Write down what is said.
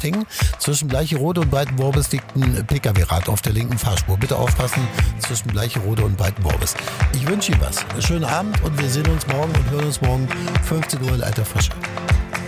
Göttingen. Zwischen Bleicherode und Breitenworbis liegt ein Pkw-Rad auf der linken Fahrspur. Bitte aufpassen, zwischen Bleicherode und Breitenworbis. Ich wünsche Ihnen was. Schönen Abend und wir sehen uns morgen und hören uns morgen 15 Uhr in alter Frische.